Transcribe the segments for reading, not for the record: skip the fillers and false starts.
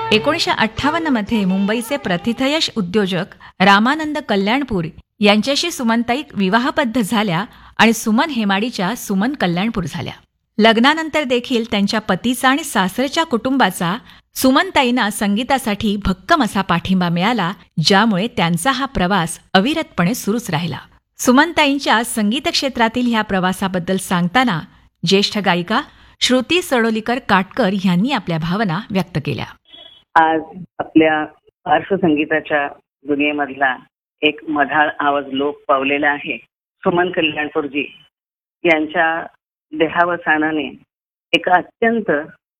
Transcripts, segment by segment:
1958 मध्ये मुंबईचे प्रथितयश उद्योजक रामानंद कल्याणपूर यांच्याशी सुमनताई विवाहबद्ध झाल्या आणि सुमन हेमाडीच्या सुमन कल्याणपूर झाल्या. लग्नानंतर देखील त्यांच्या पतीचा आणि सासरच्या कुटुंबाचा सुमनताईंना संगीतासाठी भक्कम असा पाठिंबा मिळाला, ज्यामुळे त्यांचा हा प्रवास अविरतपणे सुरूच राहिला. सुमनताईंच्या संगीत क्षेत्रातील ह्या प्रवासाबद्दल सांगताना ज्येष्ठ गायिका श्रुती सडोलीकर काटकर यांनी आपल्या भावना व्यक्त केल्या. आज आपल्या पार्श्वसंगीताच्या दुनियेमधला एक मधाळ आवाज लोप पावलेला आहे. सुमन कल्याणपूरजी यांच्या देहावसानाने एका अत्यंत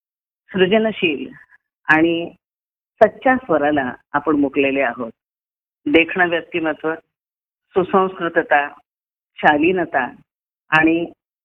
सृजनशील आणि सच्च्या स्वराला आपण मुकलेले आहोत. देखणं व्यक्तिमत्व, सुसंस्कृतता, शालीनता आणि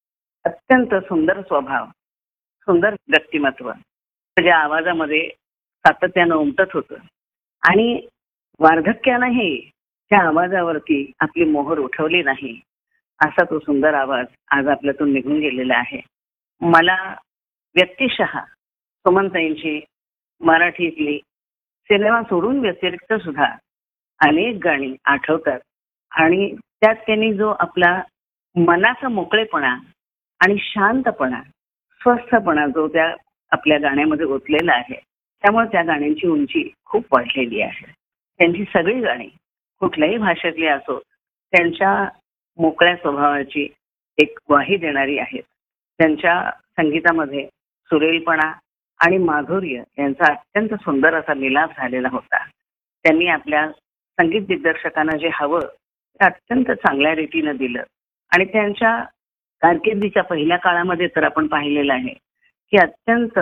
अत्यंत सुंदर स्वभाव, सुंदर व्यक्तिमत्व त्याच्या आवाजामध्ये सातत्यानं उमटत होतं आणि वार्धक्यानंही त्या आवाजावरती आपली मोहर उठवली नाही, असा तो सुंदर आवाज आज आपल्यातून निघून गेलेला आहे. मला व्यक्तिशः सुमनताईंची मराठीतली सिनेमा सोडून व्यतिरिक्त सुद्धा अनेक गाणी आठवतात आणि त्यात त्यांनी जो आपला मनाचा मोकळेपणा आणि शांतपणा, स्वस्थपणा जो त्या आपल्या गाण्यामध्ये ओतलेला आहे, त्यामुळे त्या गाण्यांची उंची खूप वाढलेली आहे. त्यांची सगळी गाणी कुठल्याही भाषेतली असो, त्यांच्या मोकळ्या स्वभावाची एक ग्वाही देणारी आहेत. त्यांच्या संगीतामध्ये सुरेलपणा आणि माधुर्य यांचा अत्यंत सुंदर असा मिलाप झालेला होता. त्यांनी आपल्या संगीत दिग्दर्शकांना जे हवं ते अत्यंत चांगल्या रीतीनं दिलं आणि त्यांच्या कारकिर्दीच्या पहिल्या काळामध्ये तर आपण पाहिलेलं आहे की अत्यंत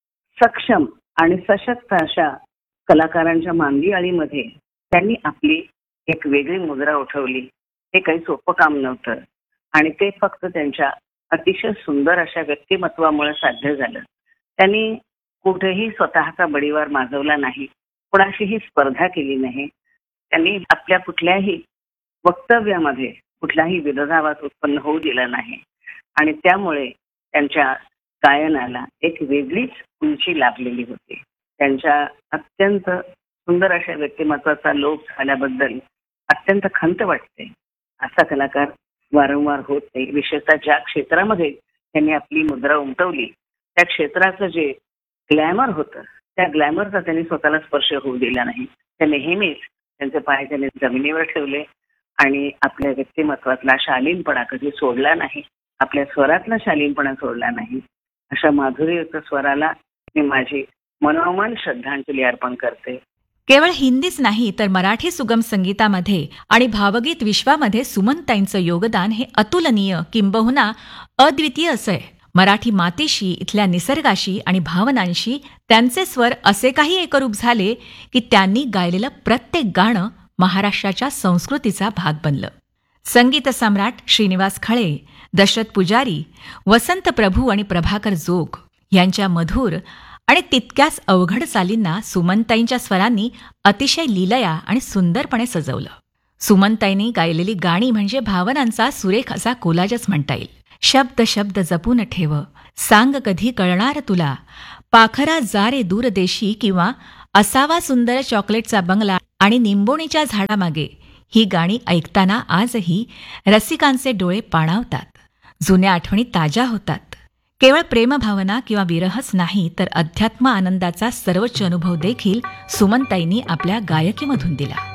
सक्षम आणि सशक्त अशा कलाकारांच्या मांदी आळीमध्ये त्यांनी आपली एक वेगळी मुद्रा उठवली. हे काही सोपं काम नव्हतं आणि ते फक्त त्यांच्या अतिशय सुंदर अशा व्यक्तिमत्वामुळे साध्य झालं. त्यांनी कुठेही स्वतःचा बडीवार माजवला नाही, कोणाशीही स्पर्धा केली नाही. त्यांनी आपल्या कुठल्याही वक्तव्यामध्ये कुठलाही विरोधाभास उत्पन्न होऊ दिला नाही आणि त्यामुळे त्यांच्या गायनाला एक वेगळीच उंची लाभलेली होती. त्यांच्या अत्यंत सुंदर अशा व्यक्तिमत्वाचा लोप झाल्याबद्दल अत्यंत खंत वाटते. असा कलाकार वारंवार होत नाही. विशेषतः ज्या क्षेत्रामध्ये त्यांनी आपली मुद्रा उमटवली त्या क्षेत्राचं जे ग्लॅमर होतं, त्या ग्लॅमरचा त्यांनी स्वतःला स्पर्श होऊ दिला नाही. त्या नेहमीच त्यांचे पाय त्यांनी जमिनीवर ठेवले आणि आपल्या व्यक्तिमत्वातला शालीनपणा कधी सोडला नाही, आपल्या स्वरातला शालीनपणा सोडला नाही. अशा माधुर्ययुक्त स्वराला मी माझी मनोमन श्रद्धांजली अर्पण करते. केवळ हिंदीच नाही तर मराठी सुगम संगीतामध्ये आणि भावगीत विश्वामध्ये सुमनताईंचं योगदान हे अतुलनीय किंबहुना अद्वितीय असं आहे. मराठी मातीशी, इथल्या निसर्गाशी आणि भावनांशी त्यांचे स्वर असे काही एकरूप झाले की त्यांनी गायलेलं प्रत्येक गाणं महाराष्ट्राच्या संस्कृतीचा भाग बनलं. संगीत सम्राट श्रीनिवास खळे, दशरथ पुजारी, वसंत प्रभू आणि प्रभाकर जोग यांच्या मधुर आणि तितक्याच अवघड चालींना सुमनताईंच्या स्वरांनी अतिशय लीलया आणि सुंदरपणे सजवलं. सुमनताईंनी गायलेली गाणी म्हणजे भावनांचा सुरेख असा कोलाजच म्हणता येईल. शब्द शब्द जपून ठेव, सांग कधी कळणार तुला, पाखरा जा रे दूरदेशी किंवा असावा सुंदर चॉकलेटचा बंगला आणि निंबोणीच्या झाडामागे ही गाणी ऐकताना आजही रसिकांचे डोळे पाणावतात. जुन्या आठवणी ताज्या होतात. केवळ प्रेमभावना किंवा विरहच नाही तर अध्यात्म आनंदाचा सर्वोच्च अनुभव देखील सुमनताईंनी आपल्या गायकीमधून दिला.